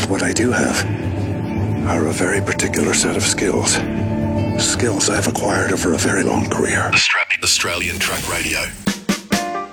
What I do have are a very particular set of skills. Skills I've acquired over a very long career. Australian Truck Radio.